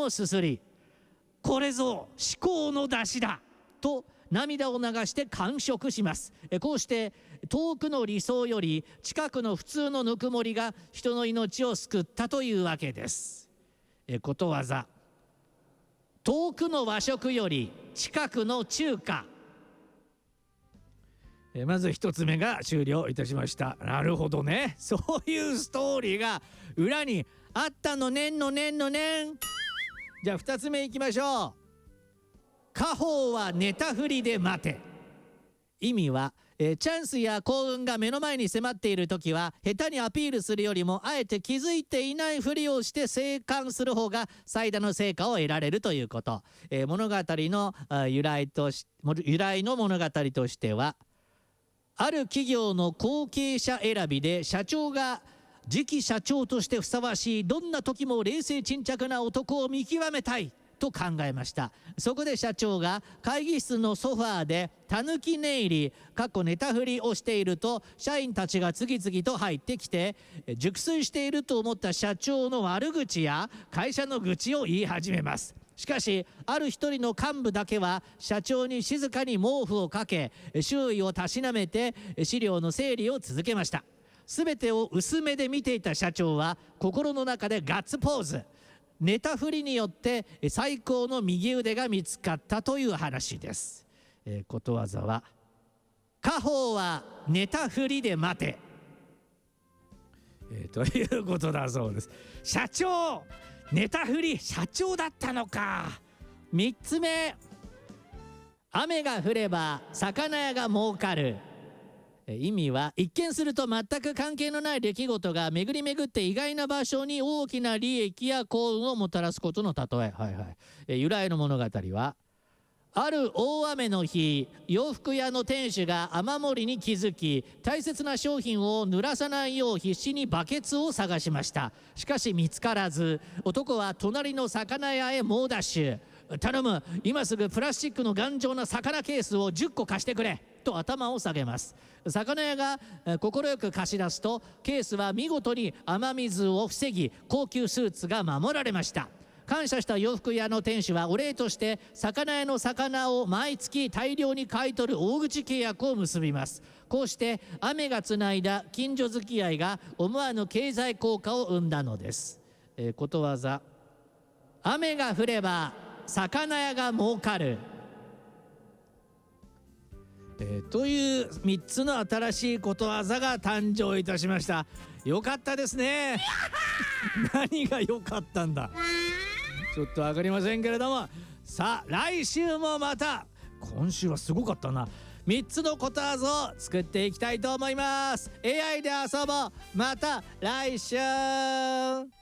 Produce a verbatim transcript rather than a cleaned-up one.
をすすり、これぞ至高の出汁だと涙を流して完食します。こうして遠くの理想より近くの普通のぬくもりが人の命を救ったというわけです。ことわざ、遠くの和食より近くの中華。まず一つ目が終了いたしました。なるほどね、そういうストーリーが裏にあったのねんのねんのねん。じゃあ二つ目いきましょう。家宝は寝たふりで待て。意味は、えー、チャンスや幸運が目の前に迫っている時は下手にアピールするよりもあえて気づいていないふりをして生還する方が最大の成果を得られるということ、えー、物語の由来とし由来の物語としては、ある企業の後継者選びで社長が次期社長としてふさわしいどんな時も冷静沈着な男を見極めたいと考えました。そこで社長が会議室のソファーでたぬき寝入りかっこ寝たふりをしていると、社員たちが次々と入ってきて熟睡していると思った社長の悪口や会社の愚痴を言い始めます。しかしある一人の幹部だけは社長に静かに毛布をかけ周囲をたしなめて資料の整理を続けました。すべてを薄めで見ていた社長は心の中でガッツポーズ。寝たふりによって最高の右腕が見つかったという話です。えー、ことわざは、家宝は寝たふりで待て、えー、ということだそうです。社長、寝たふり社長だったのか。みっつめ、雨が降れば魚屋が儲かる。意味は、一見すると全く関係のない出来事が巡り巡って意外な場所に大きな利益や幸運をもたらすことの例え。はいはい。え由来の物語は、ある大雨の日、洋服屋の店主が雨漏りに気づき、大切な商品を濡らさないよう必死にバケツを探しました。しかし見つからず、男は隣の魚屋へ猛ダッシュ。頼む、今すぐプラスチックの頑丈な魚ケースをじゅっこ貸してくれと頭を下げます。魚屋が快く貸し出すと、ケースは見事に雨水を防ぎ、高級スーツが守られました。感謝した洋服屋の店主はお礼として魚屋の魚を毎月大量に買い取る大口契約を結びます。こうして雨がつないだ近所付き合いが思わぬ経済効果を生んだのです。えー、ことわざ、雨が降れば魚屋が儲かる。えー、というみっつの新しいことわざが誕生いたしました。よかったですね。何が良かったんだ、ちょっと分かりませんけれども、さあ来週もまた、今週はすごかったな、みっつのことわざを作っていきたいと思います。 エーアイ で遊ぼう。また来週。